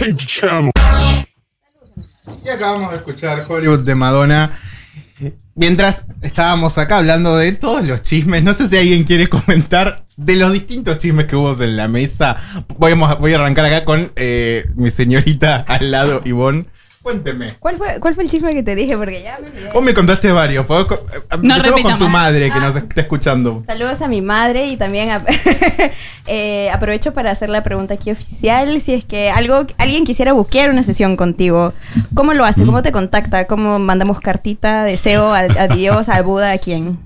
Y acabamos de escuchar Hollywood de Madonna. Mientras estábamos acá hablando de todos los chismes, no sé si alguien quiere comentar de los distintos chismes que hubo en la mesa. Voy a arrancar acá con mi señorita al lado, Ivonne. Cuénteme. ¿Cuál fue el chisme que te dije? Porque ya me olvidé. Vos me contaste varios. Empecemos con tu madre que nos está escuchando. Saludos a mi madre y también aprovecho para hacer la pregunta aquí oficial. Si es que alguien quisiera buscar una sesión contigo, ¿cómo lo hace? ¿Cómo te contacta? ¿Cómo mandamos cartita, deseo a Dios, a Buda, a quién?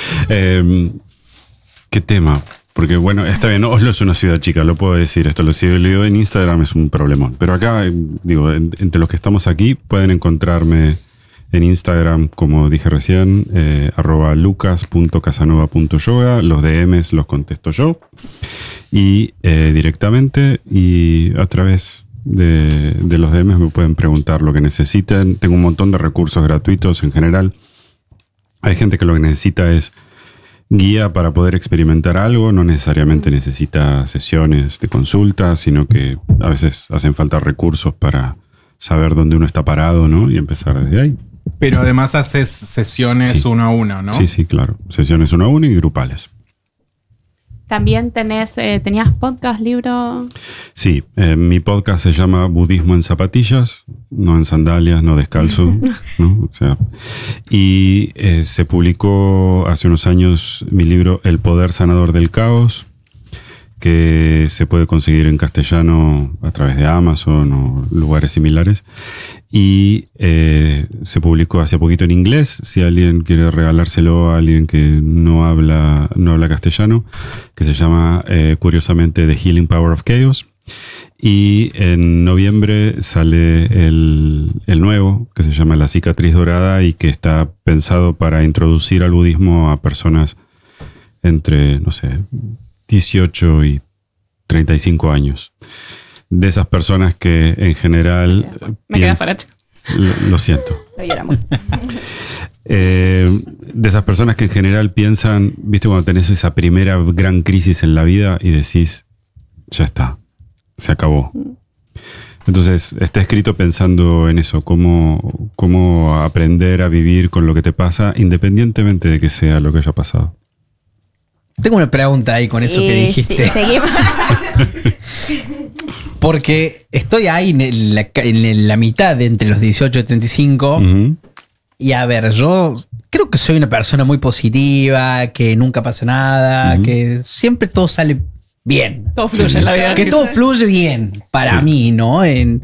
¿Qué tema? Porque bueno, está bien, Oslo es una ciudad chica, lo puedo decir, esto lo sigo leo en Instagram, es un problemón. Pero acá, digo, entre los que estamos aquí, pueden encontrarme en Instagram, como dije recién, @lucas.casanova.yoga, los DMs los contesto yo, y directamente, y a través de los DMs me pueden preguntar lo que necesiten. Tengo un montón de recursos gratuitos en general. Hay gente que lo que necesita es guía para poder experimentar algo, no necesariamente necesita sesiones de consulta, sino que a veces hacen falta recursos para saber dónde uno está parado, ¿no? Y empezar desde ahí. Pero además haces sesiones uno a uno, ¿no? Sí, claro. Sesiones uno a uno y grupales. También tenías podcast, libro. Sí, mi podcast se llama Budismo en zapatillas, no en sandalias, no descalzo, ¿no? O sea, y se publicó hace unos años mi libro El poder sanador del caos, que se puede conseguir en castellano a través de Amazon o lugares similares. Y se publicó hace poquito en inglés, si alguien quiere regalárselo a alguien que no habla castellano, que se llama curiosamente The Healing Power of Chaos. Y en noviembre sale el nuevo, que se llama La cicatriz dorada, y que está pensado para introducir al budismo a personas entre, no sé, 18 y 35 años. De esas personas que en general... Me queda para chico. Lo siento. Lo lloramos. De esas personas que en general piensan, viste, cuando tenés esa primera gran crisis en la vida y decís, ya está, se acabó. Entonces está escrito pensando en eso, cómo aprender a vivir con lo que te pasa, independientemente de que sea lo que haya pasado. Tengo una pregunta ahí con eso que dijiste. Sí, seguimos. Porque estoy ahí en la mitad de entre los 18 y 35. Uh-huh. Y a ver, yo creo que soy una persona muy positiva, que nunca pasa nada, uh-huh, que siempre todo sale bien. Todo fluye en la vida. Que todo fluye bien para mí, ¿no? Y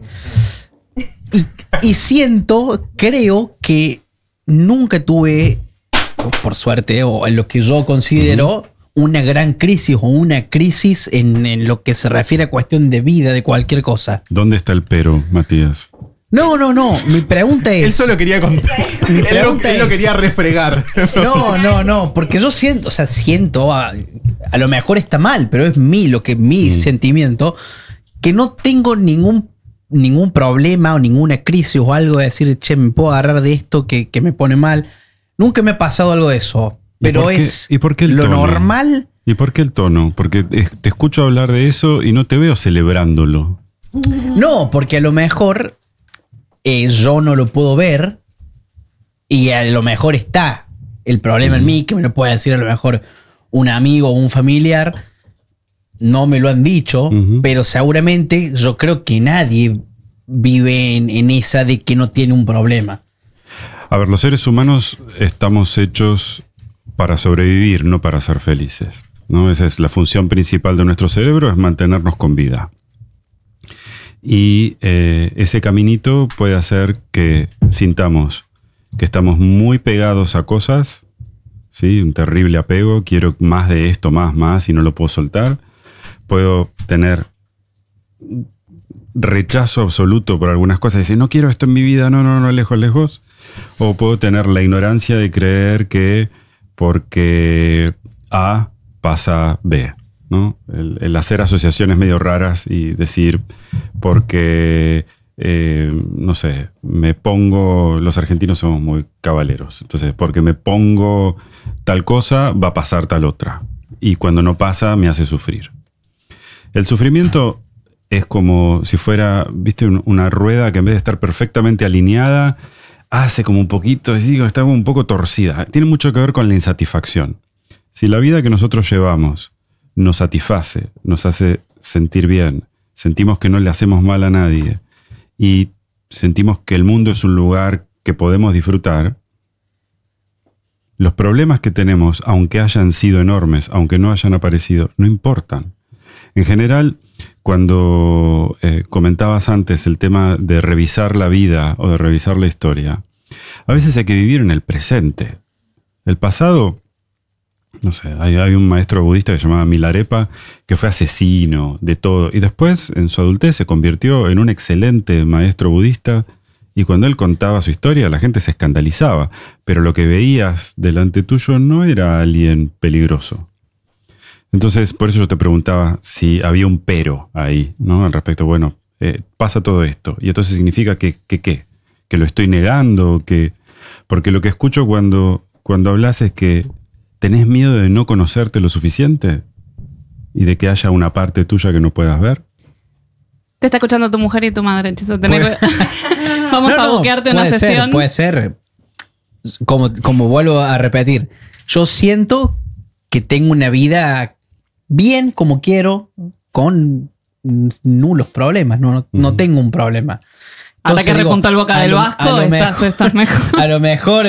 creo que nunca tuve, por suerte, o en lo que yo considero... Uh-huh, una gran crisis o una crisis en lo que se refiere a cuestión de vida, de cualquier cosa. ¿Dónde está el pero, Matías? No. Mi pregunta es... Él solo quería contar. Él lo quería refregar. No. Porque yo siento, a lo mejor está mal, pero es mi sentimiento, que no tengo ningún problema o ninguna crisis o algo de decir, che, me puedo agarrar de esto que me pone mal. Nunca me ha pasado algo de eso. Pero ¿Y por qué el lo tono? Normal. ¿Y por qué el tono? Porque te escucho hablar de eso y no te veo celebrándolo. No, porque a lo mejor yo no lo puedo ver y a lo mejor está el problema en mí, que me lo puede decir a lo mejor un amigo o un familiar. No me lo han dicho, pero seguramente yo creo que nadie vive en esa de que no tiene un problema. A ver, los seres humanos estamos hechos para sobrevivir, no para ser felices, ¿no? Esa es la función principal de nuestro cerebro, es mantenernos con vida. Y ese caminito puede hacer que sintamos que estamos muy pegados a cosas, ¿sí? Un terrible apego, quiero más de esto, más, y no lo puedo soltar. Puedo tener rechazo absoluto por algunas cosas, decir, no quiero esto en mi vida, no, lejos. O puedo tener la ignorancia de creer que porque A pasa B, ¿no? El hacer asociaciones medio raras y decir porque, no sé, los argentinos somos muy caballeros, entonces porque me pongo tal cosa va a pasar tal otra, y cuando no pasa me hace sufrir. El sufrimiento es como si fuera, viste, una rueda que en vez de estar perfectamente alineada, hace como un poquito, digo, está como un poco torcida. Tiene mucho que ver con la insatisfacción. Si la vida que nosotros llevamos nos satisface, nos hace sentir bien, sentimos que no le hacemos mal a nadie y sentimos que el mundo es un lugar que podemos disfrutar, los problemas que tenemos, aunque hayan sido enormes, aunque no hayan aparecido, no importan. En general, cuando comentabas antes el tema de revisar la vida o de revisar la historia, a veces hay que vivir en el presente. El pasado, no sé, hay un maestro budista que se llamaba Milarepa, que fue asesino de todo, y después en su adultez se convirtió en un excelente maestro budista, y cuando él contaba su historia la gente se escandalizaba, pero lo que veías delante tuyo no era alguien peligroso. Entonces, por eso yo te preguntaba si había un pero ahí, ¿no? Al respecto, bueno, pasa todo esto, y entonces significa que lo estoy negando, porque lo que escucho cuando hablas es que ¿tenés miedo de no conocerte lo suficiente? ¿Y de que haya una parte tuya que no puedas ver? Te está escuchando tu mujer y tu madre, Chizo. Vamos a buquearte una puede sesión. Puede ser. Como vuelvo a repetir, yo siento que tengo una vida bien como quiero, con nulos problemas. No tengo un problema. Ahora que repuntó el boca del Vasco, estás mejor. A lo mejor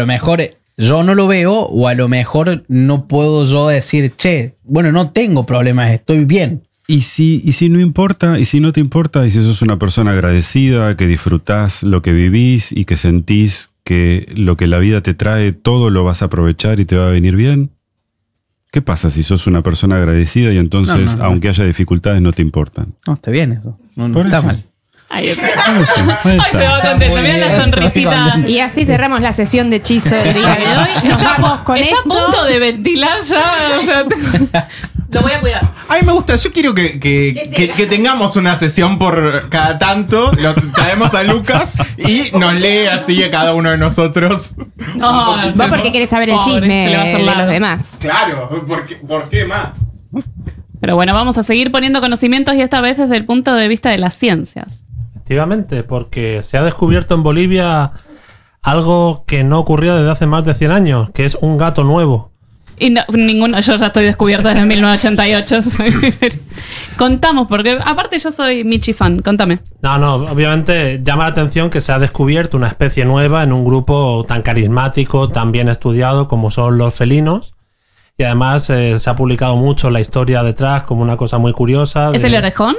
yo no lo veo, o a lo mejor no puedo yo decir, che, bueno, no tengo problemas, estoy bien. Y si no importa, y si no te importa, y si sos una persona agradecida, que disfrutás lo que vivís y que sentís que lo que la vida te trae, todo lo vas a aprovechar y te va a venir bien, ¿qué pasa si sos una persona agradecida y entonces, aunque haya dificultades, no te importan? No, está bien eso. No Por está eso. mal. Ahí está. Ahí Ay, se va contento. Mira la sonrisita. Y así cerramos la sesión de hechizo del día de hoy. Nos vamos con Está esto. a punto de ventilar ya. O sea, lo voy a cuidar. A mí me gusta, yo quiero que tengamos una sesión por cada tanto, lo traemos a Lucas y nos lee así a cada uno de nosotros. No, Vos porque querés saber el Pobre, chisme se le va a hacer de largo. los demás. Claro, ¿por qué más? Pero bueno, vamos a seguir poniendo conocimientos y esta vez desde el punto de vista de las ciencias. Efectivamente, porque se ha descubierto en Bolivia algo que no ocurría desde hace más de 100 años, que es un gato nuevo. Y no, ninguno, yo ya estoy descubierta desde 1988. Contamos, porque aparte yo soy Michi fan, contame. No, obviamente llama la atención que se ha descubierto una especie nueva en un grupo tan carismático, tan bien estudiado como son los felinos. Y además se ha publicado mucho la historia detrás como una cosa muy curiosa. ¿Es el orejón?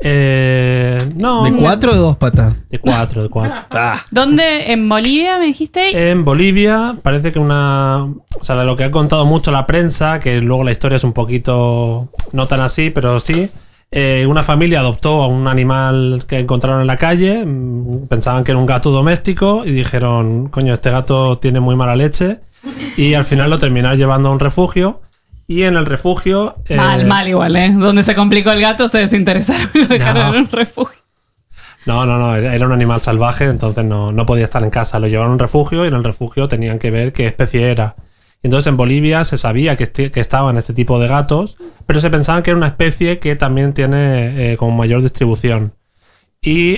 No. ¿De 4 o de 2 patas? De 4. ¿Dónde? ¿En Bolivia me dijiste? En Bolivia parece que lo que ha contado mucho la prensa, que luego la historia es un poquito no tan así, pero sí. Una familia adoptó a un animal que encontraron en la calle, pensaban que era un gato doméstico y dijeron, coño, este gato tiene muy mala leche, y al final lo terminaron llevando a un refugio. Y en el refugio... Mal igual, ¿eh? Donde se complicó el gato se desinteresaron y lo dejaron en un refugio. No, era un animal salvaje, entonces no podía estar en casa. Lo llevaron a un refugio y en el refugio tenían que ver qué especie era. Y entonces en Bolivia se sabía que estaban este tipo de gatos, pero se pensaban que era una especie que también tiene como mayor distribución. Y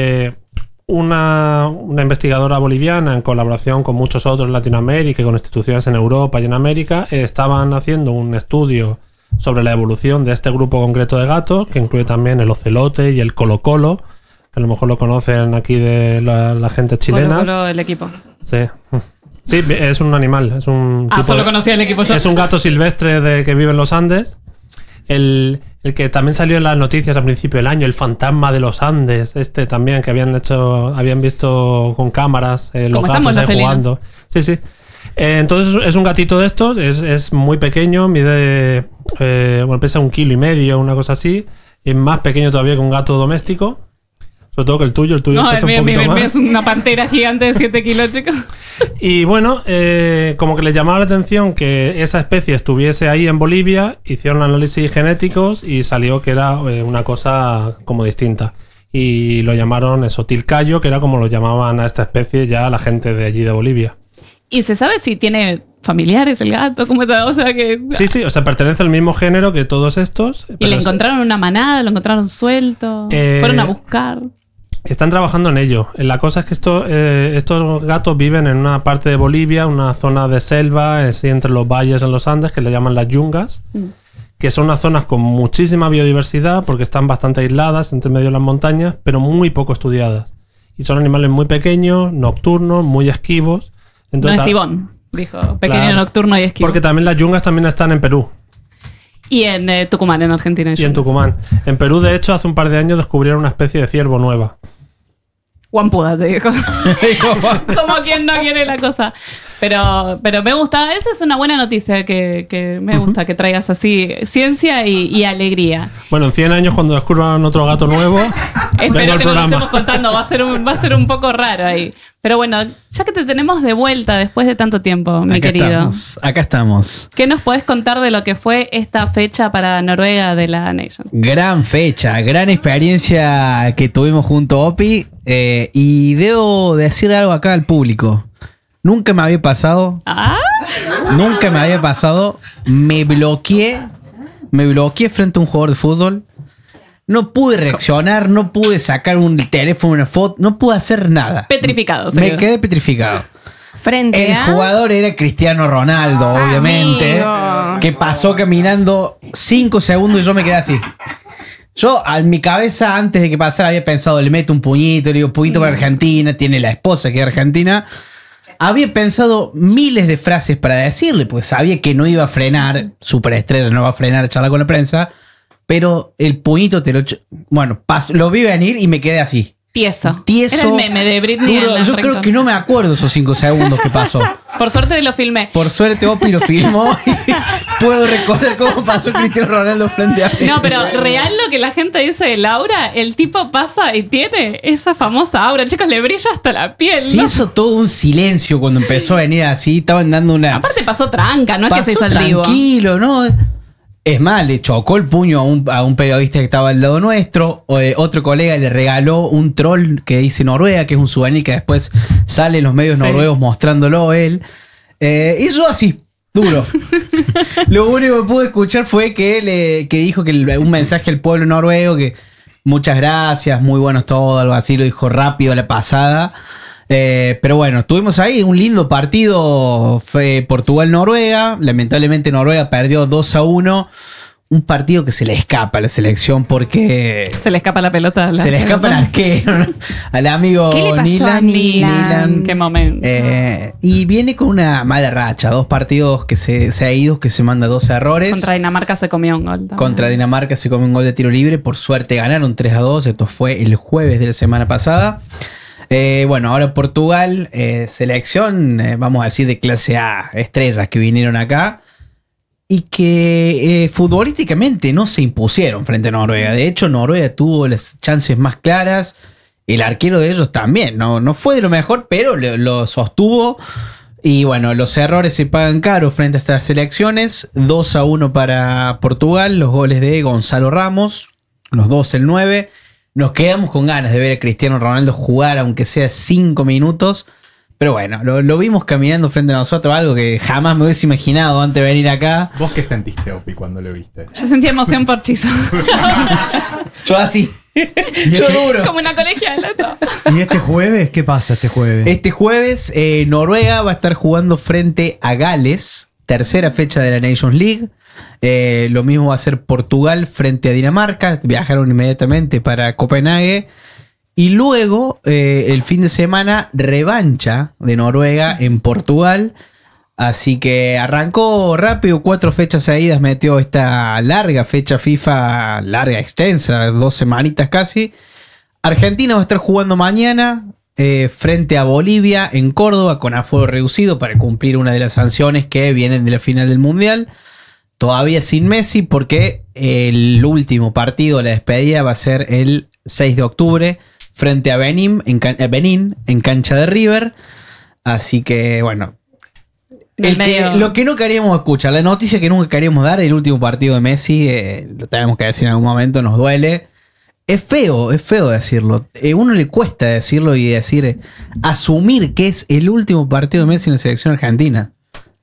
una investigadora boliviana, en colaboración con muchos otros en Latinoamérica y con instituciones en Europa y en América, estaban haciendo un estudio sobre la evolución de este grupo concreto de gatos, que incluye también el ocelote y el colo-colo, que a lo mejor lo conocen aquí de la gente chilena. Colo, el equipo. Sí. Sí, es un animal. Es un tipo solo conocía el equipo yo. Es un gato silvestre que vive en los Andes. El que también salió en las noticias al principio del año, el fantasma de los Andes, también, que habían visto con cámaras los gatos ahí jugando. Sí. Entonces es un gatito de estos, es muy pequeño, mide, pesa 1,5 kilos, una cosa así, es más pequeño todavía que un gato doméstico. Sobre todo que el tuyo No, pesa un poquito más. es una pantera gigante de 7 kilos, chicos. Y bueno, como que les llamaba la atención que esa especie estuviese ahí en Bolivia, hicieron análisis genéticos y salió que era una cosa como distinta. Y lo llamaron eso, tilcayo, que era como lo llamaban a esta especie ya la gente de allí de Bolivia. ¿Y se sabe si tiene familiares el gato? ¿Cómo está? O sea que... Sí, o sea, pertenece al mismo género que todos estos. ¿Y le encontraron una manada? ¿Lo encontraron suelto? ¿Fueron a buscar? Están trabajando en ello. La cosa es que estos gatos viven en una parte de Bolivia, una zona de selva, así entre los valles en los Andes, que le llaman las yungas, que son unas zonas con muchísima biodiversidad porque están bastante aisladas entre medio de las montañas, pero muy poco estudiadas. Y son animales muy pequeños, nocturnos, muy esquivos. Entonces, no es Ivonne, dijo. Pequeño, claro, nocturno y esquivo. Porque también las yungas también están en Perú. Y en Tucumán, en Argentina. Y en Tucumán. En Perú, de hecho, hace un par de años descubrieron una especie de ciervo nueva. Guampuda, te dijo. Como quien no quiere la cosa. Pero me gusta, esa es una buena noticia que me gusta que traigas así ciencia y alegría. Bueno, en 100 años cuando descubran otro gato nuevo, espero que no lo estemos contando, va a ser un poco raro ahí. Pero bueno, ya que te tenemos de vuelta después de tanto tiempo, mi querido. Acá estamos. ¿Qué nos podés contar de lo que fue esta fecha para Noruega de la Nation? Gran fecha, gran experiencia que tuvimos junto a Opi. Y debo decir algo acá al público. Nunca me había pasado. Nunca me había pasado. Me bloqueé frente a un jugador de fútbol. No pude reaccionar, no pude sacar un teléfono, una foto, no pude hacer nada. Petrificado. Me quedé petrificado. Frente El jugador era Cristiano Ronaldo, obviamente. Amigo. Que pasó caminando 5 segundos y yo me quedé así. Yo, en mi cabeza, antes de que pasara, había pensado, le meto un puñito, le digo, puñito para Argentina, tiene la esposa que es argentina. Había pensado miles de frases para decirle, pues sabía que no iba a frenar, superestrella no va a frenar a charlar con la prensa, pero el puñito lo vi venir y me quedé así. Tieso. Era el meme de Britney. Yo creo que no me acuerdo esos 5 segundos que pasó. Por suerte lo filmé. Por suerte Opi lo filmó y puedo recordar cómo pasó Cristiano Ronaldo frente a mí. No, pero real lo que la gente dice de Laura, el tipo pasa y tiene esa famosa aura. Chicos, le brilla hasta la piel. Se hizo todo un silencio cuando empezó a venir así. Estaban dando una... Aparte pasó tranca, no es que se hizo el vivo. Tranquilo, ¿no? Es más, le chocó el puño a un periodista que estaba al lado nuestro. Otro colega le regaló un troll que dice Noruega, que es un souvenir que después sale en los medios noruegos mostrándolo él. Y yo así, duro. Lo único que pude escuchar fue que dijo que un mensaje al pueblo noruego, que muchas gracias, muy buenos todos, algo así, lo dijo rápido a la pasada. Pero bueno, tuvimos ahí un lindo partido, fue Portugal-Noruega. Lamentablemente Noruega perdió 2-1. Un partido que se le escapa a la selección porque... Se le escapa la pelota. Se le escapa al arquero, ¿no? Al amigo ¿Qué le pasó a Nilan? Qué momento. Y viene con una mala racha. 2 partidos que se ha ido, que se manda 2 errores. Contra Dinamarca se comió un gol también. Contra Dinamarca se comió un gol de tiro libre. Por suerte ganaron 3-2. Esto fue el jueves de la semana pasada. Bueno, ahora Portugal, selección, vamos a decir, de clase A, estrellas que vinieron acá y que futbolísticamente no se impusieron frente a Noruega. De hecho, Noruega tuvo las chances más claras. El arquero de ellos también, no fue de lo mejor, pero lo sostuvo. Y bueno, los errores se pagan caro frente a estas selecciones. 2-1 para Portugal, los goles de Gonzalo Ramos, los 2 el 9. Nos quedamos con ganas de ver a Cristiano Ronaldo jugar, aunque sea 5 minutos. Pero bueno, lo vimos caminando frente a nosotros, algo que jamás me hubiese imaginado antes de venir acá. ¿Vos qué sentiste, Opi, cuando lo viste? Yo sentí emoción por Chizo. Yo así. Yo duro. Como una colegiala. ¿Y este jueves? ¿Qué pasa este jueves? Este jueves Noruega va a estar jugando frente a Gales, tercera fecha de la Nations League. Lo mismo va a ser Portugal frente a Dinamarca. Viajaron inmediatamente para Copenhague. Y luego, el fin de semana, revancha de Noruega en Portugal. Así que arrancó rápido, 4 fechas seguidas, metió esta larga fecha FIFA, larga, extensa, 2 semanitas casi. Argentina va a estar jugando mañana frente a Bolivia en Córdoba con aforo reducido para cumplir una de las sanciones que vienen de la final del Mundial. Todavía sin Messi porque el último partido, la despedida, va a ser el 6 de octubre frente a Benín en cancha de River. Así que bueno, lo que no queríamos escuchar, la noticia que nunca queríamos dar, el último partido de Messi, lo tenemos que decir en algún momento, nos duele. Es feo decirlo. Uno le cuesta decirlo y asumir que es el último partido de Messi en la selección argentina.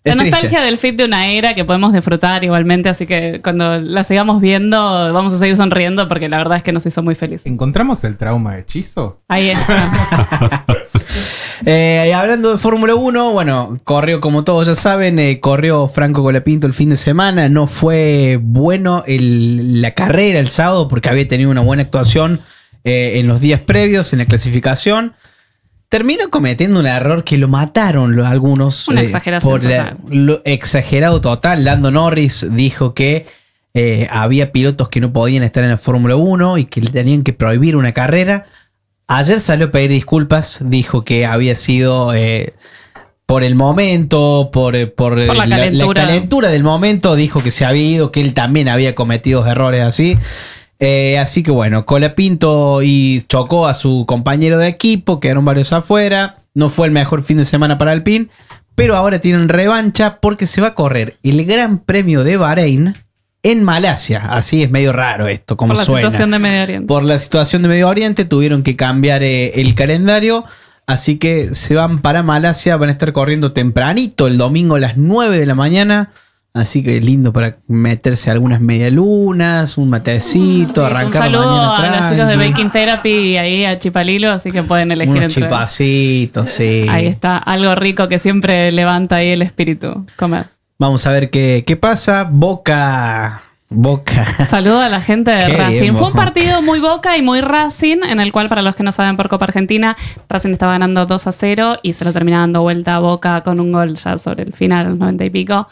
La Es nostalgia triste. del fit de una era que podemos disfrutar igualmente, así que cuando la sigamos viendo vamos a seguir sonriendo porque la verdad es que nos hizo muy felices. ¿Encontramos el trauma de Chizo? Ahí está. Hablando de Fórmula 1, bueno, corrió como todos ya saben, corrió Franco Colapinto el fin de semana. No fue bueno la carrera el sábado porque había tenido una buena actuación en los días previos en la clasificación. Terminó cometiendo un error que lo mataron algunos. Una exageración total. Exagerado total. Lando Norris dijo que había pilotos que no podían estar en la Fórmula 1 y que le tenían que prohibir una carrera. Ayer salió a pedir disculpas. Dijo que había sido por el momento, por la calentura del momento. Dijo que se había ido, que él también había cometido errores así. Así que bueno, Colapinto y chocó a su compañero de equipo, quedaron varios afuera. No fue el mejor fin de semana para Alpine, pero ahora tienen revancha porque se va a correr el Gran Premio de Bahrein en Malasia. Así es medio raro esto, como suena. Por la situación de Medio Oriente. Por la situación de Medio Oriente tuvieron que cambiar el calendario. Así que se van para Malasia, van a estar corriendo tempranito el domingo a las 9 de la mañana. Así que lindo para meterse algunas medialunas, un matecito, arrancar un la saludo mañana a los tranqui. chicos de Baking Therapy y ahí a Chipalilo, así que pueden elegir Unos entre... chipacitos, sí. Ahí está, algo rico que siempre levanta ahí el espíritu, comer. Vamos a ver qué pasa. Boca. Saludo a la gente de Qué Racing. bien, Fue un Boca. partido muy Boca y muy Racing, en el cual, para los que no saben, por Copa Argentina, Racing estaba ganando 2-0 y se lo termina dando vuelta a Boca con un gol ya sobre el final, los 90 y pico.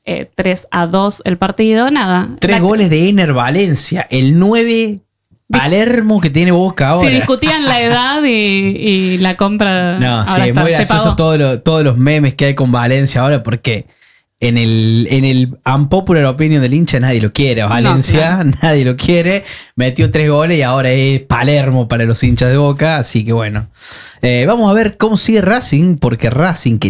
3-2 el partido, nada. 3 goles de Ener Valencia, el 9 Palermo que tiene Boca ahora. Sí, discutían la edad y la compra. No, sí, ahora es muy se gracioso pagó. todos los memes que hay con Valencia ahora porque en el unpopular opinion del hincha nadie lo quiere. Valencia, claro. Nadie lo quiere. Metió 3 goles y ahora es Palermo para los hinchas de Boca. Así que bueno. Vamos a ver cómo sigue Racing, porque Racing, que